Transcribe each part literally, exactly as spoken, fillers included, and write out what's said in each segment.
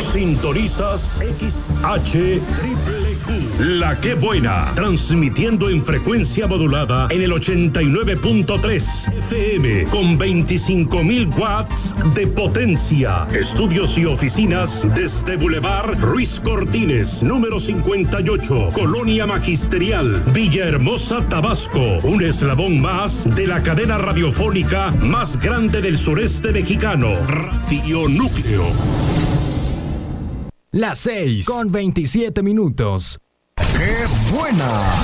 Sintonizas X H Triple Q, La Que Buena, transmitiendo en frecuencia modulada en el ochenta y nueve punto tres F M con veinticinco mil watts de potencia. Estudios y oficinas desde Boulevard Ruiz Cortines, número cincuenta y ocho, Colonia Magisterial, Villahermosa, Tabasco. Un eslabón más de la cadena radiofónica más grande del sureste mexicano, Radio Núcleo. Las seis con veintisiete minutos. ¡Qué buena!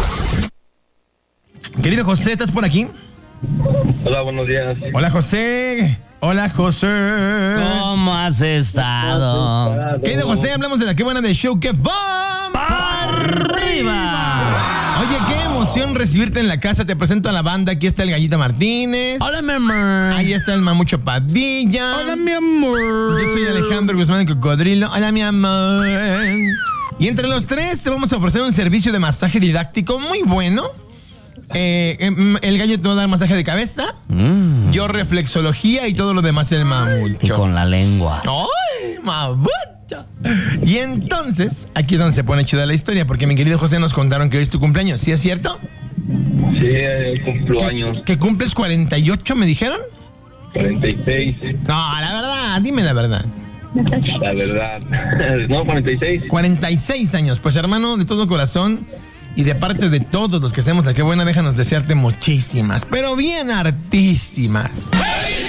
Querido José, ¿estás por aquí? Hola, buenos días. Hola, José. Hola, José. ¿Cómo has estado? Querido José, hablamos de la Que Buena del show que va para arriba. Oye, qué emoción recibirte en la casa. Te presento a la banda. Aquí está el Gallita Martínez. Hola, mi amor. Ahí está el Mamucho Padilla. Hola, mi amor. Yo soy Alejandro Guzmán de Cocodrilo. Hola, mi amor. Y entre los tres te vamos a ofrecer un servicio de masaje didáctico muy bueno. Eh, el gallo te va a dar masaje de cabeza. Mm. Yo reflexología y todo lo demás el Mamucho. Y con la lengua. ¡Ay, Mamucho! Y entonces, aquí es donde se pone chida la historia, porque mi querido José nos contaron que hoy es tu cumpleaños. ¿Sí es cierto? Sí, eh, cumplo ¿Que, años. ¿Que cumples cuarenta y ocho, me dijeron? cuarenta y seis. No, la verdad, dime la verdad. La verdad. No, cuarenta y seis. cuarenta y seis años. Pues, hermano, de todo corazón y de parte de todos los que hacemos la Que Buena, déjanos desearte muchísimas, pero bien hartísimas.